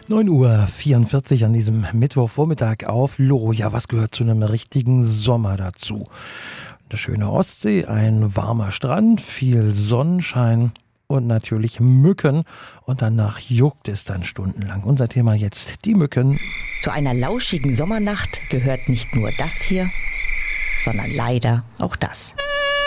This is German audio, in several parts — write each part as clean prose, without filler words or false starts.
9:44 Uhr an diesem Mittwochvormittag auf Loro. Ja, was gehört zu einem richtigen Sommer dazu? Eine schöne Ostsee, ein warmer Strand, viel Sonnenschein und natürlich Mücken. Und danach juckt es dann stundenlang. Unser Thema jetzt, die Mücken. Zu einer lauschigen Sommernacht gehört nicht nur das hier, sondern leider auch das.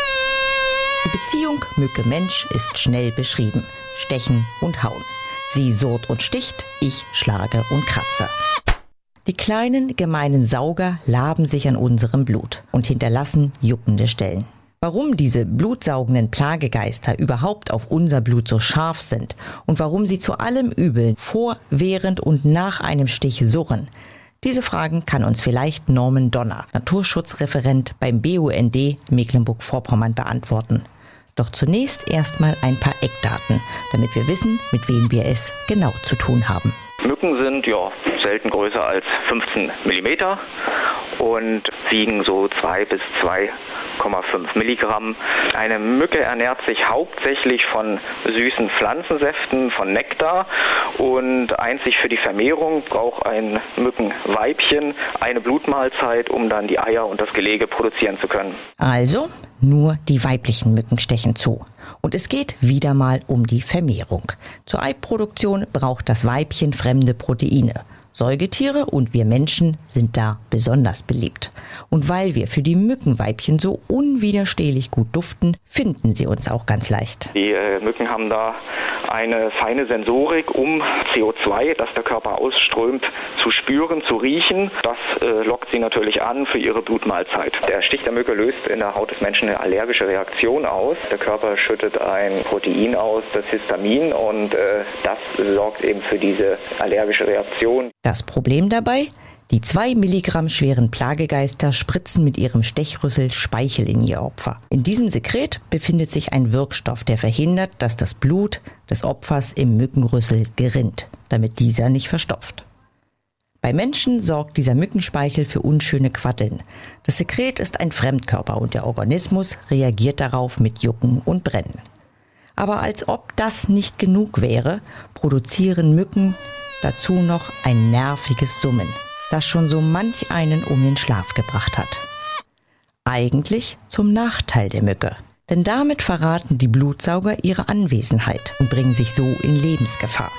Die Beziehung Mücke-Mensch ist schnell beschrieben. Stechen und hauen. Sie surrt und sticht, ich schlage und kratze. Die kleinen, gemeinen Sauger laben sich an unserem Blut und hinterlassen juckende Stellen. Warum diese blutsaugenden Plagegeister überhaupt auf unser Blut so scharf sind und warum sie zu allem Übel vor, während und nach einem Stich surren, diese Fragen kann uns vielleicht Norman Donner, Naturschutzreferent beim BUND Mecklenburg-Vorpommern, beantworten. Doch zunächst erstmal ein paar Eckdaten, damit wir wissen, mit wem wir es genau zu tun haben. Mücken sind selten größer als 15 mm und wiegen so 2 bis 2,5 Milligramm. Eine Mücke ernährt sich hauptsächlich von süßen Pflanzensäften, von Nektar, und einzig für die Vermehrung braucht ein Mückenweibchen eine Blutmahlzeit, um dann die Eier und das Gelege produzieren zu können. Also nur die weiblichen Mücken stechen zu. Und es geht wieder mal um die Vermehrung. Zur Eiproduktion braucht das Weibchen fremde Proteine. Säugetiere und wir Menschen sind da besonders beliebt. Und weil wir für die Mückenweibchen so unwiderstehlich gut duften, finden sie uns auch ganz leicht. Die Mücken haben da eine feine Sensorik, um CO2, das der Körper ausströmt, zu spüren, zu riechen. Das lockt sie natürlich an für ihre Blutmahlzeit. Der Stich der Mücke löst in der Haut des Menschen eine allergische Reaktion aus. Der Körper schüttet ein Protein aus, das Histamin, und das sorgt eben für diese allergische Reaktion. Das Problem dabei? Die 2 Milligramm schweren Plagegeister spritzen mit ihrem Stechrüssel Speichel in ihr Opfer. In diesem Sekret befindet sich ein Wirkstoff, der verhindert, dass das Blut des Opfers im Mückenrüssel gerinnt, damit dieser nicht verstopft. Bei Menschen sorgt dieser Mückenspeichel für unschöne Quaddeln. Das Sekret ist ein Fremdkörper und der Organismus reagiert darauf mit Jucken und Brennen. Aber als ob das nicht genug wäre, produzieren Mücken dazu noch ein nerviges Summen, das schon so manch einen um den Schlaf gebracht hat. Eigentlich zum Nachteil der Mücke, denn damit verraten die Blutsauger ihre Anwesenheit und bringen sich so in Lebensgefahr.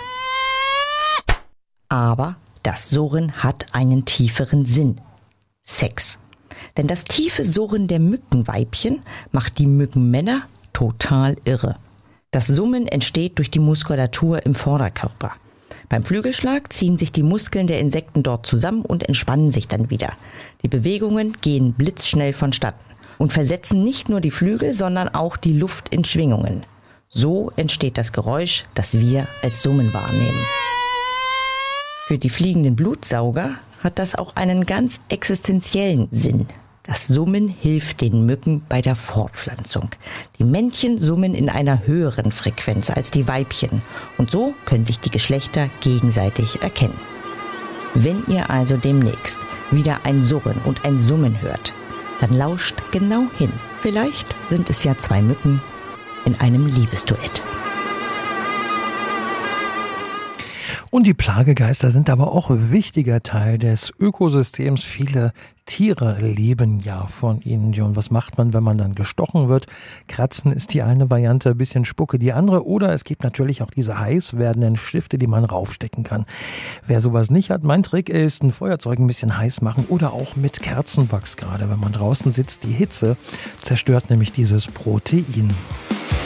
Aber das Surren hat einen tieferen Sinn: Sex. Denn das tiefe Surren der Mückenweibchen macht die Mückenmänner total irre. Das Summen entsteht durch die Muskulatur im Vorderkörper. Beim Flügelschlag ziehen sich die Muskeln der Insekten dort zusammen und entspannen sich dann wieder. Die Bewegungen gehen blitzschnell vonstatten und versetzen nicht nur die Flügel, sondern auch die Luft in Schwingungen. So entsteht das Geräusch, das wir als Summen wahrnehmen. Für die fliegenden Blutsauger hat das auch einen ganz existenziellen Sinn. Das Summen hilft den Mücken bei der Fortpflanzung. Die Männchen summen in einer höheren Frequenz als die Weibchen und so können sich die Geschlechter gegenseitig erkennen. Wenn ihr also demnächst wieder ein Surren und ein Summen hört, dann lauscht genau hin. Vielleicht sind es ja 2 Mücken in einem Liebesduett. Und die Plagegeister sind aber auch ein wichtiger Teil des Ökosystems. Viele Tiere leben ja von ihnen. Und was macht man, wenn man dann gestochen wird? Kratzen ist die eine Variante, ein bisschen Spucke die andere. Oder es gibt natürlich auch diese heiß werdenden Stifte, die man raufstecken kann. Wer sowas nicht hat, mein Trick ist, ein Feuerzeug ein bisschen heiß machen oder auch mit Kerzenwachs, gerade wenn man draußen sitzt. Die Hitze zerstört nämlich dieses Protein.